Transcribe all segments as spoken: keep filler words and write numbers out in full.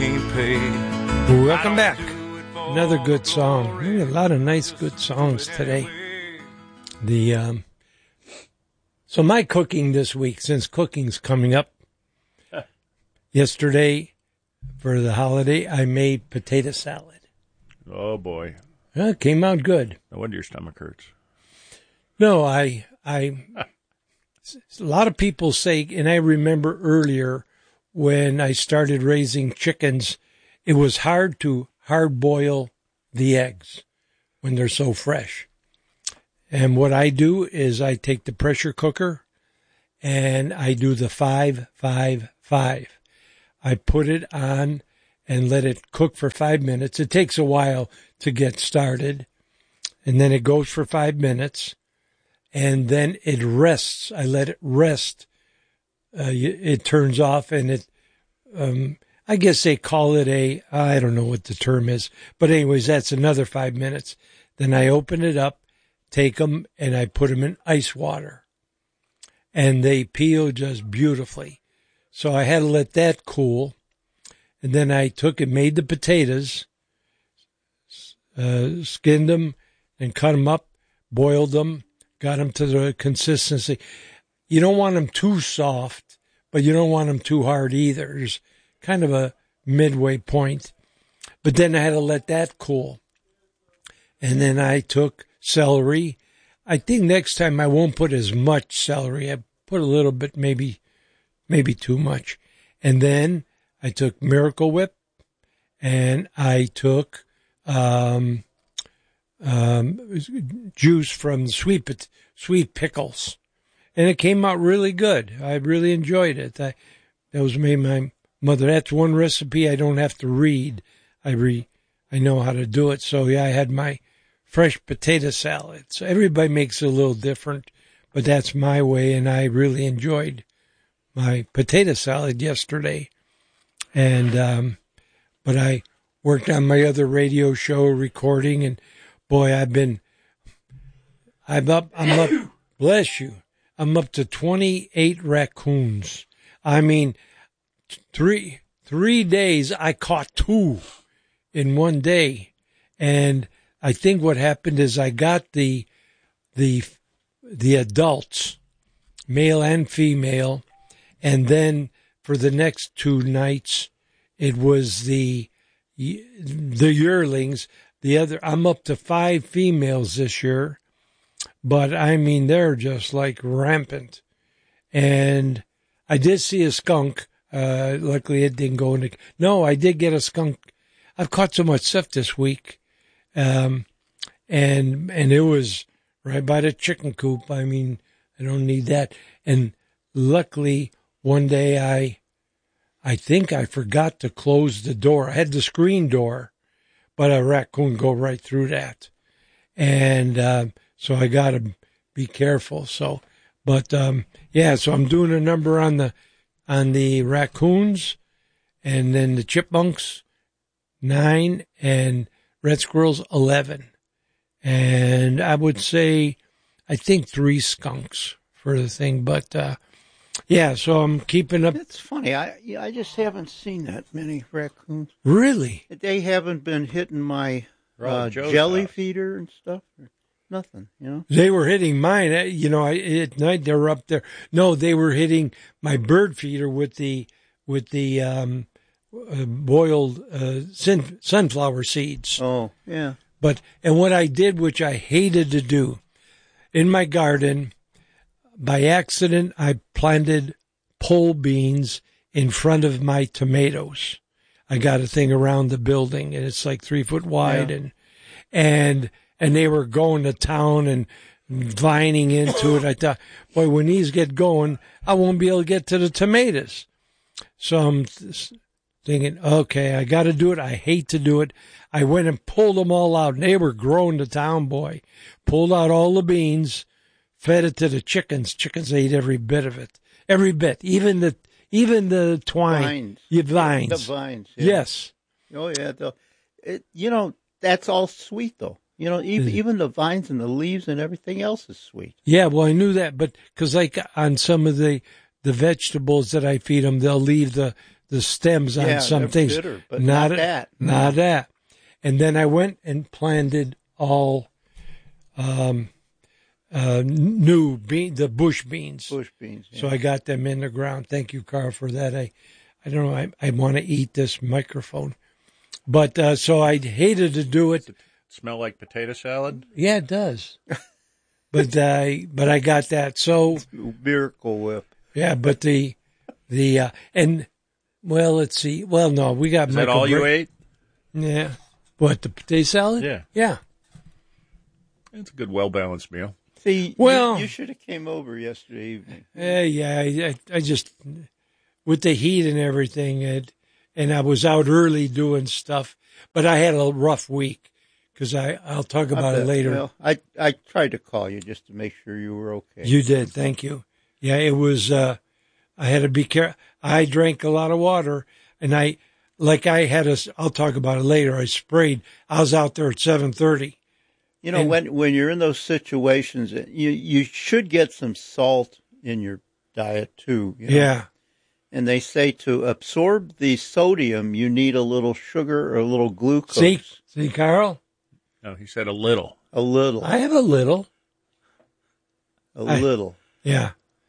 can't pay. Welcome back. Another good song. We have a lot of nice, good songs today. The um, so my cooking this week, since cooking's coming up, yesterday for the holiday, I made potato salad. Oh boy, well, it came out good. No wonder your stomach hurts. No, I, I. A lot of people say, and I remember earlier when I started raising chickens, it was hard to hard boil the eggs when they're so fresh. And what I do is I take the pressure cooker and I do the five, five, five. I put it on and let it cook for five minutes. It takes a while to get started. And then it goes for five minutes. And then it rests. I let it rest. Uh, it turns off and it, um, I guess they call it a, I don't know what the term is. But anyways, that's another five minutes. Then I open it up, take them, and I put them in ice water. And they peel just beautifully. So I had to let that cool. And then I took and made the potatoes, uh, skinned them and cut them up, boiled them, got them to the consistency. You don't want them too soft, but you don't want them too hard either. There's kind of a midway point. But then I had to let that cool. And then I took celery. I think next time I won't put as much celery. I put a little bit, maybe, maybe too much. And then I took Miracle Whip, and I took um, um, juice from sweet sweet pickles, and it came out really good. I really enjoyed it. I, that was made my mother. That's one recipe I don't have to read. I re, I know how to do it. So yeah, I had my fresh potato salad. So everybody makes it a little different, but that's my way, and I really enjoyed my potato salad yesterday. And um, but I worked on my other radio show recording, and boy, I've been, I'm up, I'm up, bless you, I'm up to twenty-eight raccoons. I mean, three three days I caught two in one day, and I think what happened is I got the the the adults, male and female, and then for the next two nights it was the the yearlings. The other, I'm up to five females this year, but I mean they're just like rampant. And I did see a skunk. Uh, luckily it didn't go in the. No, I did get a skunk. I've caught so much stuff this week. Um, and, and it was right by the chicken coop. I mean, I don't need that. And luckily one day I, I think I forgot to close the door. I had the screen door, but a raccoon go right through that. And, uh, so I gotta be careful. So, but, um, yeah, so I'm doing a number on the, on the raccoons, and then the chipmunks, nine, and red squirrels, eleven. And I would say, I think three skunks for the thing. But, uh, yeah, so I'm keeping up. It's funny. I I just haven't seen that many raccoons. Really? They haven't been hitting my uh, jelly house. feeder and stuff. Nothing, you know. They were hitting mine. You know, I, at night they were up there. No, they were hitting my bird feeder with the with the um, uh, boiled uh, sun, sunflower seeds. Oh, yeah. But and what I did, which I hated to do, in my garden, by accident, I planted pole beans in front of my tomatoes. I got a thing around the building, and it's like three foot wide, yeah. and and and they were going to town and vining into it. I thought, boy, when these get going, I won't be able to get to the tomatoes. So I'm thinking, okay, I got to do it. I hate to do it. I went and pulled them all out, and they were growing to town, boy. Pulled out all the beans, fed it to the chickens. Chickens ate every bit of it, every bit, even the even the twine, vines, yeah, vines, the vines. Yeah. Yes. Oh yeah. The, it, you know, that's all sweet though. You know, even mm. even the vines and the leaves and everything else is sweet. Yeah, well, I knew that, but because like on some of the the vegetables that I feed them, they'll leave the the stems on Yeah, some they're things. bitter, but not that. Not that. And then I went and planted all um, uh, new bean, the bush beans. Bush beans. Yeah. So I got them in the ground. Thank you, Carl, for that. I, I don't know. I, I want to eat this microphone, but uh, so I hated to do it. Smell like potato salad? Yeah, it does. but I, but I got that. So Miracle Whip. yeah, but the, the uh, and well, let's see. Well, no, we got. Is that all you ate? Yeah. What, the potato salad? Yeah. Yeah. It's a good, well-balanced meal. See, Well- you, you should have came over yesterday evening. Uh, yeah, I, I, I just, with the heat and everything, it, and I was out early doing stuff, but I had a rough week because I, I'll talk about it later. Well, I, I tried to call you just to make sure you were okay. You did. Thank you. Yeah, it was, uh, I had to be careful. I drank a lot of water and I, like I had a, I'll talk about it later. I sprayed. I was out there at seven thirty. You know, And- when when you're in those situations, you you should get some salt in your diet too. You know? Yeah. And they say to absorb the sodium, you need a little sugar or a little glucose. See, see, Carl, No, he said a little. A little. I have a little. a I- little. Yeah.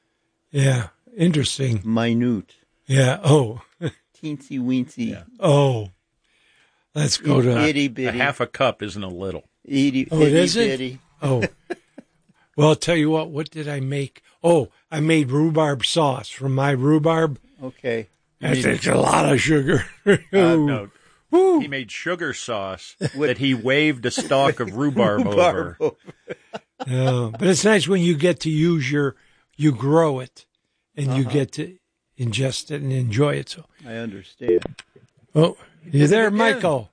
Yeah. Interesting. Minute. Yeah. Oh, Teensy weensy. Yeah. oh, let's go to, Itty A bitty. half a cup isn't a little. Itty, Oh, it itty isn't? bitty. oh, well, I'll tell you what, what did I make? Oh, I made rhubarb sauce from my rhubarb. Okay. That takes a lot of sugar. Uh, Ooh. no, Woo. he made sugar sauce that he waved a stalk of rhubarb, over. Rhubarb. Yeah, but it's nice when you get to use your, you grow it and you Uh-huh. get to ingest it and enjoy it. So, I understand. oh, you there, Michael?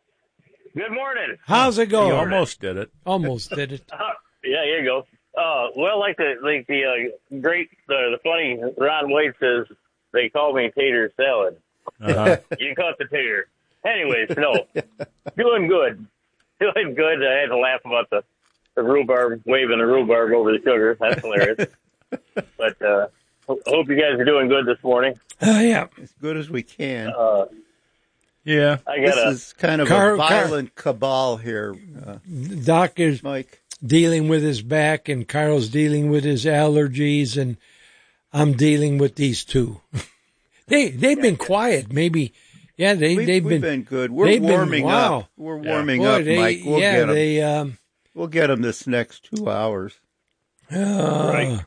Good morning. How's it He going? almost did it. Almost did it. Uh, yeah, here you go. Uh, well, like the like the uh, great, the, the funny Ron White says, they call me tater salad. Uh-huh. You caught the tater. Anyways, no, doing good, doing good. I had to laugh about the, the rhubarb, waving the rhubarb over the sugar. That's hilarious. But uh, ho- hope you guys are doing good this morning. Oh, yeah. As good as we can. Uh, Yeah. I This got a is kind of Car- a car- violent cabal here, uh, Doc is Mike. dealing with his back and Carl's dealing with his allergies and I'm dealing with these two. they, they've been quiet. Maybe, yeah, they, We've, they've we've been, been good. We're they've been- warming wow. up. We're Yeah. warming boy, up, they, Mike. We'll yeah, get them. they, um, We'll get them this next two hours. uh, Right.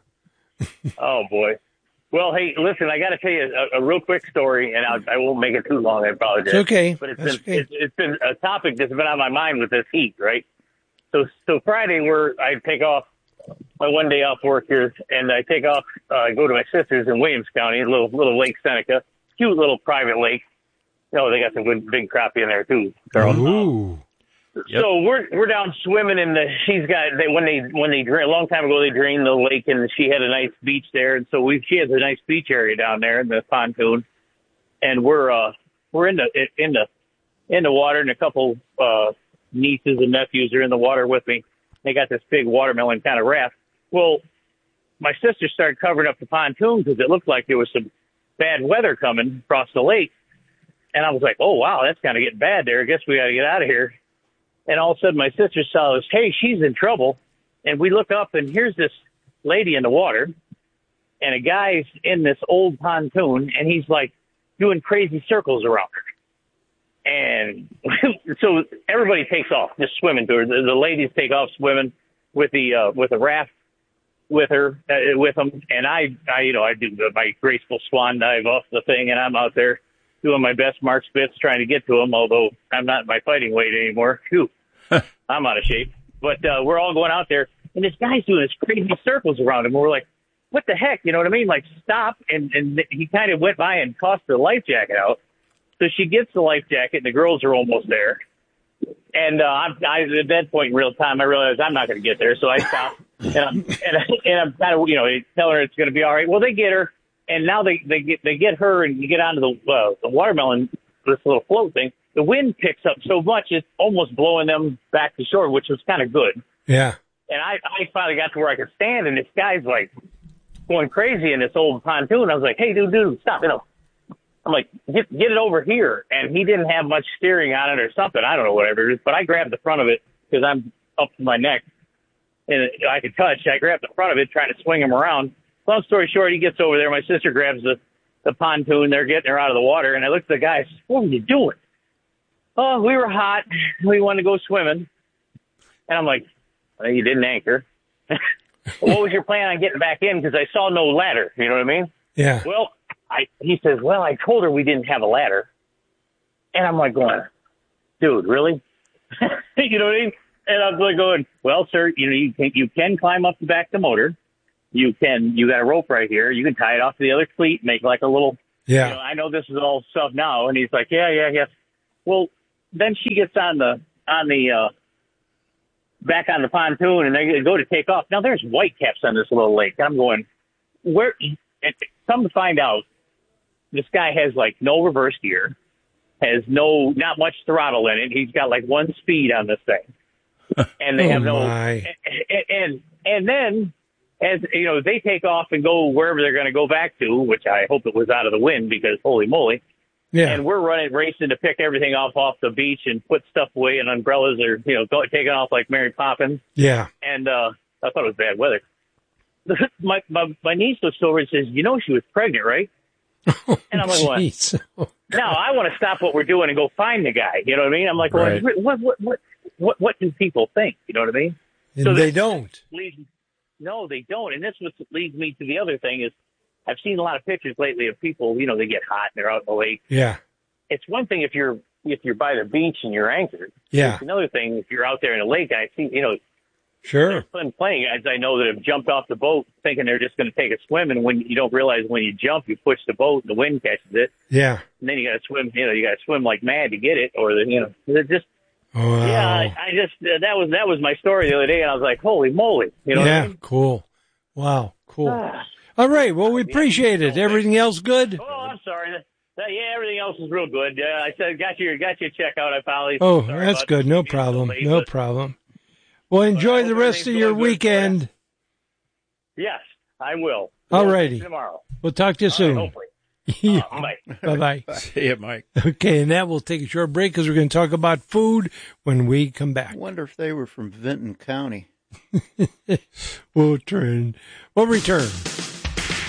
Oh boy. Well, hey, listen, I got to tell you a, a real quick story, and I'll, I won't make it too long. I apologize. It's okay. But it's That's been okay. it's, it's been a topic that's been on my mind with this heat, right? So so Friday, we're I take off my one day off work here, and I take off. Uh, I go to my sister's in Williams County, a little little Lake Seneca, cute little private lake. You know, they got some good big crappie in there too, Carl. Ooh. Yep. So we're we're down swimming in the. She's got they when they when they drain a long time ago they drained the lake and she had a nice beach there, and so we she has a nice beach area down there in the pontoon, and we're uh we're in the in the in the water, and a couple uh nieces and nephews are in the water with me. They got this big watermelon kind of raft. Well, my sister started covering up the pontoon because it looked like there was some bad weather coming across the lake, and I was like, oh wow, that's kind of getting bad there. I guess we got to get out of here. And all of a sudden, my sister saw us, hey, she's in trouble. And we look up, and here's this lady in the water, and a guy's in this old pontoon, and he's, like, doing crazy circles around her. And so everybody takes off, just swimming to her. The, the ladies take off swimming with the uh, with the raft with her, uh, with them. And I, I, you know, I do my graceful swan dive off the thing, and I'm out there doing my best Mark Spitz trying to get to him, although I'm not in my fighting weight anymore. Phew. I'm out of shape. But uh, we're all going out there, and this guy's doing this crazy circles around him. And we're like, what the heck? You know what I mean? Like, stop. And, and he kind of went by and tossed the life jacket out. So she gets the life jacket, and the girls are almost there. And uh, I'm, I, at that point in real time, I realized I'm not going to get there. So I stop, and I'm, and, I, and I'm kind of, you know, telling her it's going to be all right. Well, they get her, and now they, they, get, they get her, and you get onto the, uh, the watermelon, this little float thing. The wind picks up so much it's almost blowing them back to shore, which was kind of good. Yeah. And I, I finally got to where I could stand, and this guy's like going crazy in this old pontoon. I was like, hey, dude, dude, stop, you know. I'm like, get get it over here. And he didn't have much steering on it or something. I don't know, whatever it is. But I grabbed the front of it because I'm up to my neck and I could touch. I grabbed the front of it, trying to swing him around. Long story short, he gets over there. My sister grabs the, the pontoon. They're getting her out of the water. And I look at the guy. I said, what were you doing? Oh, we were hot. We wanted to go swimming. And I'm like, well, you didn't anchor. What was your plan on getting back in? Because I saw no ladder. You know what I mean? Yeah. Well, I, he says, well, I told her we didn't have a ladder. And I'm like going, dude, really? You know what I mean? And I'm like going, well, sir, you know, you can, you can climb up the back of the motor. You can, you got a rope right here. You can tie it off to the other cleat, make like a little, yeah. You know, I know this is all stuff now. And he's like, yeah, yeah, yeah. Well, then she gets on the, on the, uh, back on the pontoon and they go to take off. Now there's whitecaps on this little lake. I'm going, where, and come to find out, this guy has like no reverse gear, has no, not much throttle in it. He's got like one speed on this thing. And they oh have no, my. and, and, and then as, you know, they take off and go wherever they're going to go back to, which I hope it was out of the wind because holy moly. Yeah. And we're running, racing to pick everything off off the beach and put stuff away in umbrellas or, you know, go, taking off like Mary Poppins. Yeah. And, uh, I thought it was bad weather. My, my, my niece looks over and says, you know, she was pregnant, right? Oh, and I'm like, geez. what? Now I want to stop what we're doing and go find the guy. You know what I mean? I'm like, well, Right. what, what, what, what, what do people think? You know what I mean? And So they this don't. Leads, no, they don't. And this was, leads me to the other thing is I've seen a lot of pictures lately of people, you know, they get hot and they're out in the lake. Yeah. It's one thing if you're, if you're by the beach and you're anchored. Yeah. It's another thing if you're out there in the lake. I see, you know, Sure. there's plenty plenty of guys I know that have jumped off the boat thinking they're just going to take a swim, and when you don't realize when you jump, you push the boat and the wind catches it, Yeah. and then you got to swim. You know, you got to swim like mad to get it, or the, you know, it just Wow. yeah. I, I just uh, that was that was my story the other day, and I was like, holy moly, you know. yeah. What I mean? Cool. Wow. Cool. All right. Well, we appreciate it. Everything else good? Oh, I'm sorry. That, that, yeah, everything else is real good. Uh, I said got your got your check out. I finally. Oh, sorry that's about good. No being so problem. late, No but- problem. Well, enjoy hope the rest of everything's your going good for you. weekend. Yes, I will. All Yeah, righty. tomorrow. We'll talk to you All right, soon. hopefully. Yeah. Uh, bye. Bye-bye. See you, Mike. Okay, and that will take a short break because we're going to talk about food when we come back. I wonder if they were from Vinton County. We'll turn. We'll return.